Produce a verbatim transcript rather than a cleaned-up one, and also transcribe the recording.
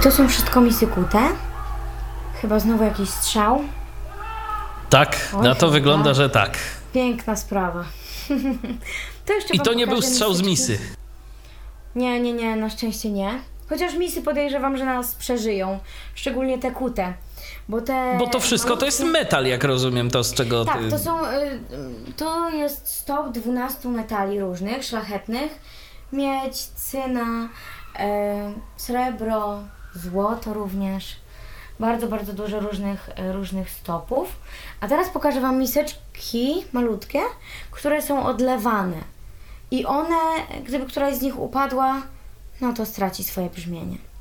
to są wszystko misy kute. Chyba znowu jakiś strzał. Tak, Oj, na to chyba. wygląda, że tak. Piękna sprawa. to jeszcze I wam to nie był pokażę strzał z miseczki. misy. Nie, nie, nie, na szczęście nie. Chociaż misy podejrzewam, że nas przeżyją. Szczególnie te kute. Bo te... Bo to wszystko to jest metal, jak rozumiem, to z czego Tak, ty... to są... y, To jest stop dwunastu metali różnych, szlachetnych. Miedź, cyna, y, srebro, złoto również. Bardzo, bardzo dużo różnych, y, różnych stopów. A teraz pokażę wam miseczki malutkie, które są odlewane. I one, gdyby któraś z nich upadła, no to straci swoje brzmienie.